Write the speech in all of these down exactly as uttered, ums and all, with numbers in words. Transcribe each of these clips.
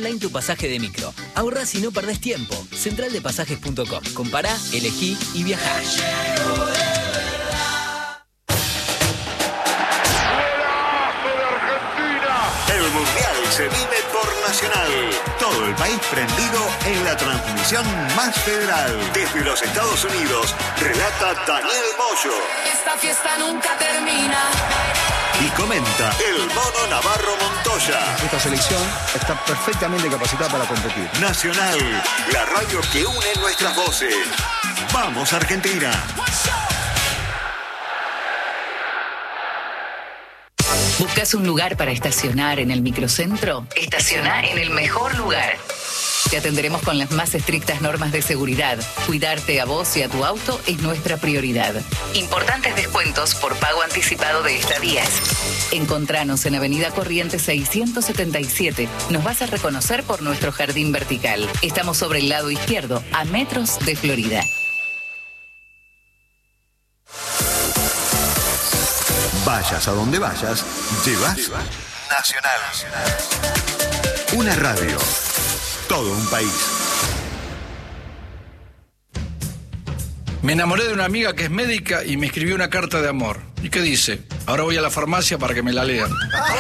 online tu pasaje de micro. Ahorrás y no perdés tiempo. central de pasajes punto com. Compará, elegí y viajá. El Mundial se vive por Nacional. Todo el país prendido en la transmisión más federal. Desde los Estados Unidos, relata Daniel Moyo. Esta fiesta nunca termina. Y comenta el Mono Navarro Montoya. Esta selección está perfectamente capacitada para competir. Nacional, la radio que une nuestras voces. ¡Vamos, Argentina! ¿Buscas un lugar para estacionar en el microcentro? Estaciona en el mejor lugar. Te atenderemos con las más estrictas normas de seguridad. Cuidarte a vos y a tu auto es nuestra prioridad. Importantes descuentos por pago anticipado de estadías. Encontranos en Avenida Corrientes seiscientos setenta y siete. Nos vas a reconocer por nuestro jardín vertical. Estamos sobre el lado izquierdo, a metros de Florida. Vayas a donde vayas, llevas Nacional. Una radio. Todo un país. Me enamoré de una amiga que es médica y me escribió una carta de amor. ¿Y qué dice? Ahora voy a la farmacia para que me la lean.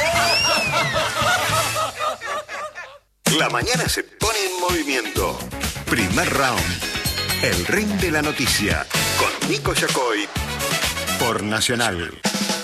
La mañana se pone en movimiento. Primer round. El ring de la noticia. Con Nico Yacoy. Por Nacional.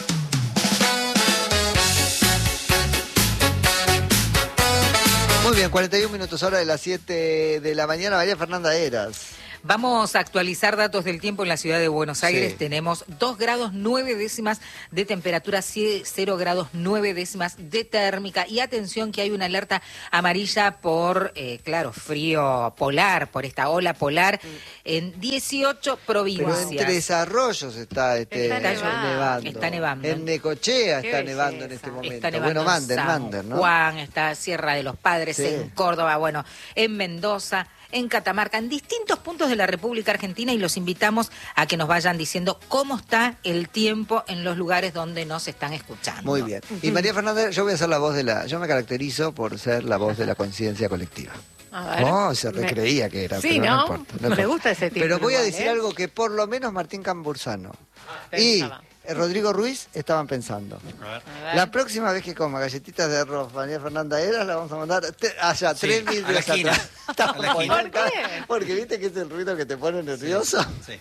Muy bien, cuarenta y un minutos hora de las siete de la mañana. María Fernanda Heras. Vamos a actualizar datos del tiempo en la ciudad de Buenos Aires. Sí. Tenemos dos grados nueve décimas de temperatura, cero grados nueve décimas de térmica. Y atención que hay una alerta amarilla por, eh, claro, frío polar, por esta ola polar en dieciocho provincias. Pero en Tres Arroyos está, este, está nevando. nevando. Está nevando. En Necochea Qué está belleza. nevando en este momento. Está nevando bueno, Mander, en Mander, ¿no? Juan, está Sierra de los Padres, Sí. en Córdoba, bueno, en Mendoza, en Catamarca, en distintos puntos de la República Argentina, y los invitamos a que nos vayan diciendo cómo está el tiempo en los lugares donde nos están escuchando. Muy bien. Y María Fernanda, yo voy a ser la voz de la... Yo me caracterizo por ser la voz de la conciencia colectiva. A ver, No, se me... recreía que era, sí, pero no, ¿no? importa. No me importa. gusta ese tipo. Pero voy a decir ¿eh? algo que por lo menos Martín Cambursano Pensaba. y Rodrigo Ruiz estaban pensando. A ver. La próxima vez que coma galletitas de arroz María Fernanda Heras, la vamos a mandar te- allá, Sí, tres mil a la esquina. atrás. Estamos A la esquina. poniendo- ¿Por qué? Porque viste que es el ruido que te pone nervioso. Sí.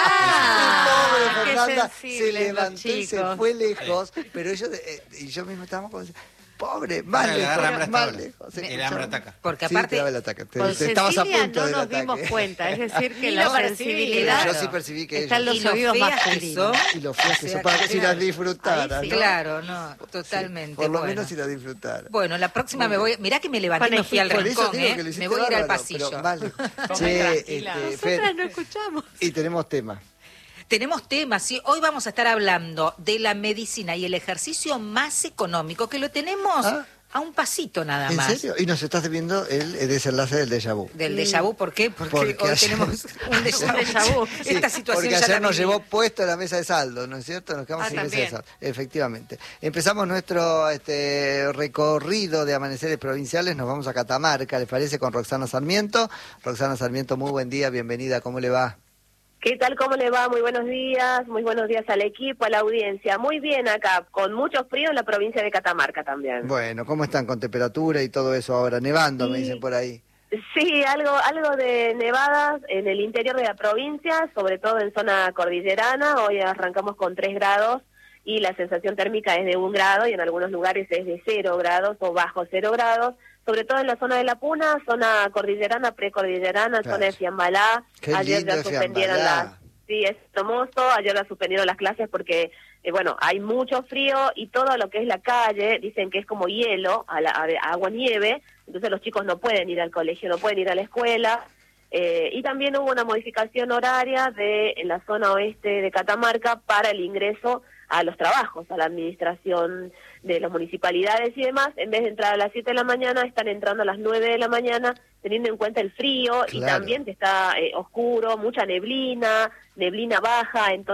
Ah, Pobre qué Fernanda se sensibles los levantó y se chicos. fue lejos, pero ellos eh, y yo mismo estábamos como pobre, más Bueno, le agarra hambre lejos, hasta más ahora. lejos. El hambre ataca. Porque Sí, aparte, te daba el ataque. Te- Con te estabas a Cecilia punto no del nos ataque. dimos cuenta, es decir, que Ni la lo percibí, sensibilidad claro. Yo sí percibí que están ellos- los y lo oídos feas que masculinos. son. y lo feas que O sea, son, para que si claro. las disfrutaras, Ahí ¿no? claro, no, totalmente. Por lo bueno. menos si las disfrutaras. Bueno, la próxima me voy, mirá que me levanté y me fui al Por eso rincón, digo ¿eh? que lo hiciste Me voy a ir al bárbaro, pasillo. pero vale. Come Che, tranquila. este, Fer, Nosotras no escuchamos. y tenemos tema. Tenemos temas, ¿sí? Hoy vamos a estar hablando de la medicina y el ejercicio más económico, que lo tenemos ¿Ah? a un pasito nada ¿En más. serio? Y nos estás viendo el, el desenlace del déjà vu. Del déjà vu, ¿por qué? Porque, Porque hoy ayer- tenemos un déjà vu. déjà vu. Sí, Esta situación porque ya ayer la nos viví. llevó puesto la mesa de saldo, ¿no es cierto? Nos quedamos Ah, sin mesa de también. saldo. Efectivamente. Empezamos nuestro este, recorrido de amaneceres provinciales, nos vamos a Catamarca, ¿les parece? Con Roxana Sarmiento. Roxana Sarmiento, muy buen día, bienvenida, ¿cómo le va? ¿Qué tal? ¿Cómo le va? Muy buenos días, muy buenos días al equipo, a la audiencia. Muy bien acá, con mucho frío en la provincia de Catamarca también. Bueno, ¿cómo están con temperatura y todo eso ahora? Nevando, me Sí. dicen por ahí. Sí, algo algo de nevadas en el interior de la provincia, sobre todo en zona cordillerana. Hoy arrancamos con tres grados y la sensación térmica es de un grado y en algunos lugares es de cero grados o bajo cero grados. Sobre todo en la zona de La Puna, zona cordillerana, precordillerana, Claro. zona de Fiambalá. Qué Ayer lindo ya suspendieron Fiambalá. las... Sí, es hermoso. Ayer ya suspendieron las clases porque, eh, bueno, hay mucho frío y todo lo que es la calle, dicen que es como hielo, a la, a, a agua-nieve, entonces los chicos no pueden ir al colegio, no pueden ir a la escuela. Eh, y también hubo una modificación horaria de en la zona oeste de Catamarca para el ingreso a los trabajos, a la administración de las municipalidades y demás. En vez de entrar a las siete de la mañana, están entrando a las nueve de la mañana, teniendo en cuenta el frío y Claro. también que está eh, oscuro, mucha neblina, neblina baja, entonces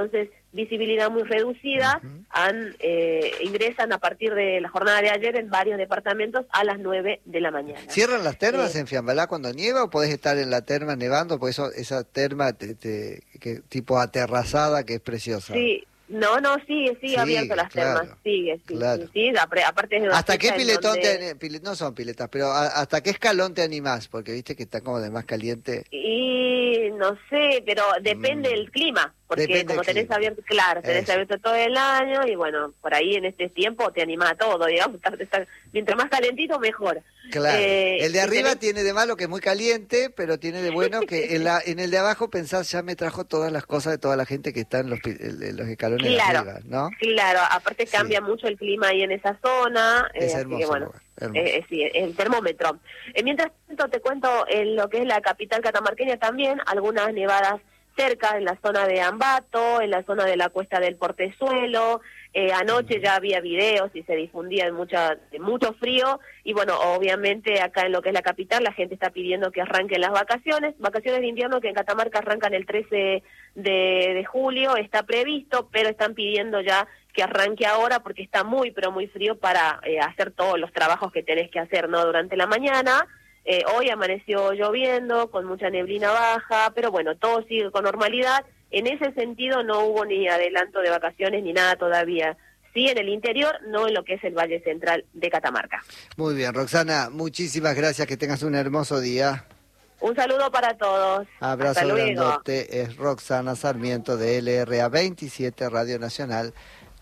visibilidad muy reducida, uh-huh. han eh, ingresan a partir de la jornada de ayer en varios departamentos a las nueve de la mañana. ¿Cierran las termas eh, en Fiambalá cuando nieva o podés estar en la terma nevando? Porque eso, esa terma te, te, que, tipo aterrazada que es preciosa. Sí. No, no, sigue, sigue abierto las claro, termas, sigue, sí, claro. sí, sí, aparte es de una ¿Hasta qué piletón donde... te, no son piletas, pero a, hasta qué escalón te animás? Porque viste que está como de más caliente. Y no sé, pero depende mm. del clima, porque depende como tenés clima. abierto, claro, tenés Eso. abierto todo el año y bueno, por ahí en este tiempo te anima a todo, digamos, estar, estar, mientras más calentito mejor. Claro, eh, el de arriba tenés... tiene de malo que es muy caliente, pero tiene de bueno que en, la, en el de abajo pensás ya me trajo todas las cosas de toda la gente que está en los, en los escalones claro, de arriba, ¿no? Claro, aparte cambia sí. mucho el clima ahí en esa zona, es eh, hermoso, así que bueno, hermoso. Eh, sí, el termómetro. Eh, mientras tanto te cuento en lo que es la capital catamarqueña también, algunas nevadas cerca, en la zona de Ambato, en la zona de la Cuesta del Portezuelo. Eh, anoche ya había videos y se difundía mucha, mucho frío y bueno, obviamente acá en lo que es la capital la gente está pidiendo que arranquen las vacaciones, vacaciones de invierno que en Catamarca arrancan el trece de julio, está previsto, pero están pidiendo ya que arranque ahora porque está muy pero muy frío para eh, hacer todos los trabajos que tenés que hacer, ¿no? Durante la mañana. Eh, hoy amaneció lloviendo, con mucha neblina baja, pero bueno, todo sigue con normalidad. En ese sentido no hubo ni adelanto de vacaciones ni nada todavía. Sí en el interior, no en lo que es el Valle Central de Catamarca. Muy bien, Roxana, muchísimas gracias, que tengas un hermoso día. Un saludo para todos. Abrazo Hasta luego. grandote, es Roxana Sarmiento de L R A veintisiete, Radio Nacional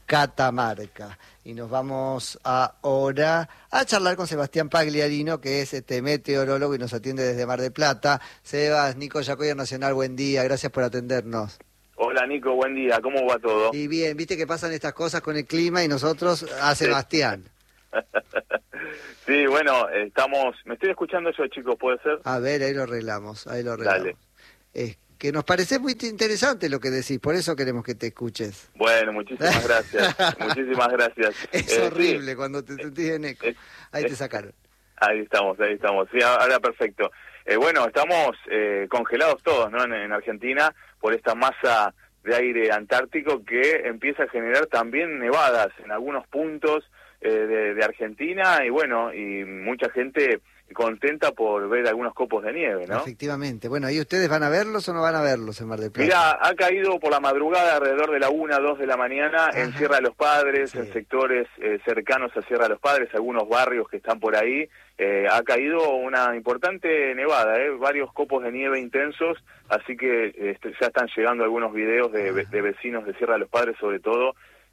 Catamarca. Y nos vamos ahora a charlar con Sebastián Pagliarino, que es este meteorólogo y nos atiende desde Mar del Plata. Sebas, Nico Yacoya Nacional, buen día, gracias por atendernos. Hola Nico, buen día, ¿cómo va todo? Y bien, viste que pasan estas cosas con el clima y nosotros a Sebastián. Sí, bueno, estamos, me estoy escuchando yo, chicos, ¿puede ser? A ver, ahí lo arreglamos, ahí lo arreglamos. Dale. Es que nos parece muy interesante lo que decís, por eso queremos que te escuches. Bueno, muchísimas gracias, muchísimas gracias. Es eh, horrible sí. cuando te sentís en eco. Ahí te sacaron. Ahí estamos, ahí estamos. Sí, ahora perfecto. Eh, bueno, estamos eh, congelados todos, ¿no? En, en Argentina por esta masa de aire antártico que empieza a generar también nevadas en algunos puntos eh, de, de Argentina y bueno, y mucha gente contenta por ver algunos copos de nieve, ¿no? Efectivamente. Bueno, ¿y ustedes van a verlos o no van a verlos en Mar del Plata? Mira, ha caído por la madrugada alrededor de la una, dos de la mañana. Ajá. En Sierra de los Padres, sí. En sectores eh, cercanos a Sierra de los Padres, algunos barrios que están por ahí, eh, ha caído una importante nevada, eh, varios copos de nieve intensos, así que este, ya están llegando algunos videos de, de vecinos de Sierra de los Padres, sobre todo,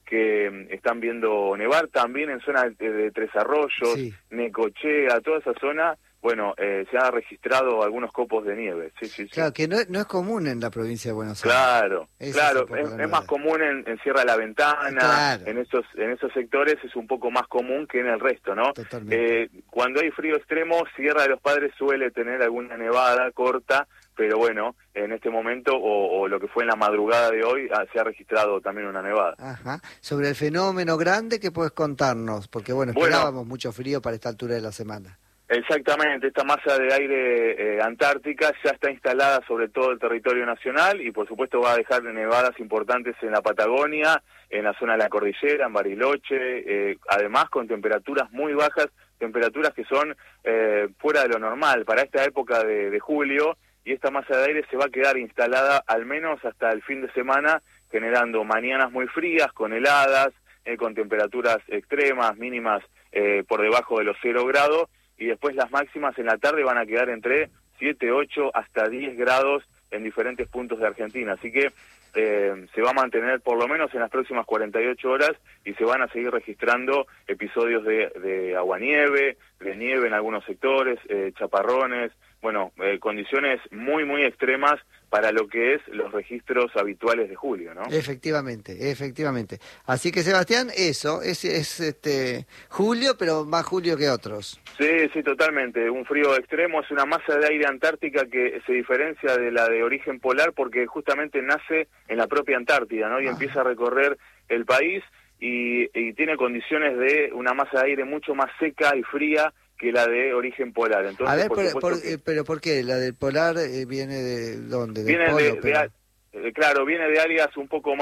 que están viendo nevar también en zona de, de Tres Arroyos, sí. Necochea, toda esa zona. Bueno, eh, se han registrado algunos copos de nieve. Sí, sí, sí. Claro, que no, no es común en la provincia de Buenos Aires. Claro, Ese claro, es, es, es más común en, en Sierra de la Ventana, claro. en esos en esos sectores es un poco más común que en el resto, ¿no? Totalmente. Eh, cuando hay frío extremo, Sierra de los Padres suele tener alguna nevada corta, pero bueno, en este momento, o, o lo que fue en la madrugada de hoy, ah, se ha registrado también una nevada. Ajá. Sobre el fenómeno grande, ¿qué puedes contarnos? Porque bueno, esperábamos bueno, mucho frío para esta altura de la semana. Exactamente, esta masa de aire eh, antártica ya está instalada sobre todo el territorio nacional y por supuesto va a dejar nevadas importantes en la Patagonia, en la zona de la cordillera, en Bariloche, eh, además con temperaturas muy bajas, temperaturas que son eh, fuera de lo normal para esta época de, de julio, y esta masa de aire se va a quedar instalada al menos hasta el fin de semana, generando mañanas muy frías, con heladas, eh, con temperaturas extremas, mínimas eh, por debajo de los cero grados, y después las máximas en la tarde van a quedar entre siete, ocho hasta diez grados en diferentes puntos de Argentina. Así que eh, se va a mantener por lo menos en las próximas cuarenta y ocho horas y se van a seguir registrando episodios de, de aguanieve, de nieve en algunos sectores, eh, chaparrones, bueno, eh, condiciones muy, muy extremas para lo que es los registros habituales de julio, ¿no? Efectivamente, efectivamente. Así que, Sebastián, eso, es, es este julio, pero más julio que otros. Sí, sí, totalmente. Un frío extremo, es una masa de aire antártica que se diferencia de la de origen polar porque justamente nace en la propia Antártida, ¿no? Y ah. empieza a recorrer el país y, y tiene condiciones de una masa de aire mucho más seca y fría que la de origen polar. Entonces, a ver, por por, por, que... eh, pero ¿por qué? ¿La del polar eh, viene de dónde? ¿Del viene polo, de, pero... de, eh, claro, viene de áreas un poco más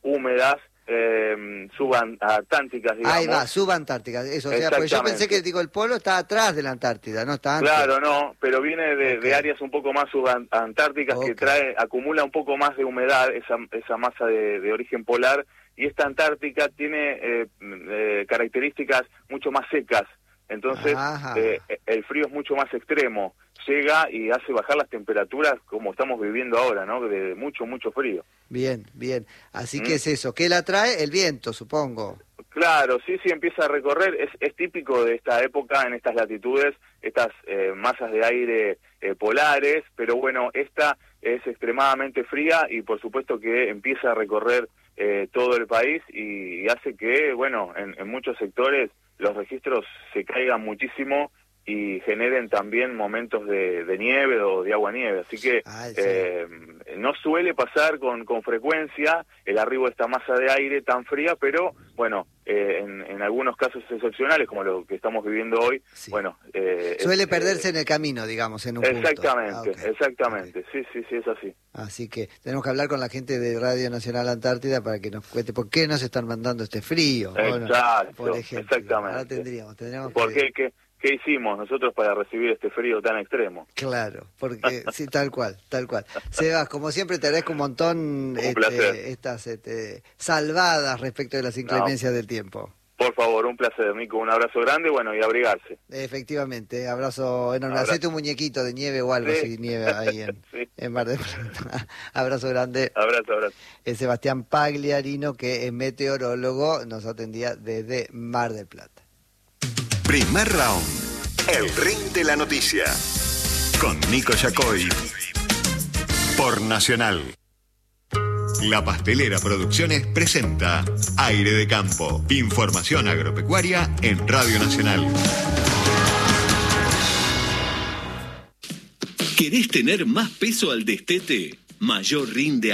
húmedas, eh, subantárticas, digamos. Ahí va, subantártica, eso, o sea, porque yo pensé que digo el polo está atrás de la Antártida, no está antes. Claro, no, pero viene de, okay. de áreas un poco más subantárticas okay. que trae, acumula un poco más de humedad, esa, esa masa de, de origen polar, y esta Antártica tiene eh, eh, características mucho más secas, entonces eh, el frío es mucho más extremo, llega y hace bajar las temperaturas como estamos viviendo ahora, ¿no? De mucho, mucho frío. Bien, bien. Así ¿Mm? que es eso. ¿Qué la trae? El viento, supongo. Claro, sí, sí, empieza a recorrer. Es, es típico de esta época, en estas latitudes, estas eh, masas de aire eh, polares, pero bueno, esta es extremadamente fría y por supuesto que empieza a recorrer eh, todo el país y, y hace que, bueno, en, en muchos sectores los registros se caigan muchísimo y generen también momentos de, de nieve o de agua nieve, así que ah, sí. eh, no suele pasar con, con frecuencia el arribo de esta masa de aire tan fría, pero bueno, eh, en, en algunos casos excepcionales como lo que estamos viviendo hoy, sí. bueno... Eh, suele es, perderse eh, en el camino, digamos, en un exactamente, punto. Ah, okay. exactamente, okay. sí, sí, sí, es así. Así que tenemos que hablar con la gente de Radio Nacional Antártida para que nos cuente por qué nos están mandando este frío. Exacto, ¿no? Por ejemplo. Exactamente. Ahora tendríamos, tendríamos ¿Por que... qué? ¿Qué? ¿Qué hicimos nosotros para recibir este frío tan extremo? Claro, porque sí, tal cual, tal cual. Sebas, como siempre te agradezco un montón un este, estas este, salvadas respecto de las inclemencias no. del tiempo. Por favor, un placer, Nico, un abrazo grande, bueno, y abrigarse. Efectivamente, abrazo enorme. Abrazo. Hacete un muñequito de nieve o algo, sí. si nieve ahí en, sí. en Mar del Plata. Abrazo grande. Abrazo, abrazo. Es Sebastián Pagliarino, que es meteorólogo, nos atendía desde Mar del Plata. Primer round. El ring de la noticia. Con Nico Yacoy. Por Nacional. La Pastelera Producciones presenta Aire de Campo. Información agropecuaria en Radio Nacional. ¿Querés tener más peso al destete? Mayor rinde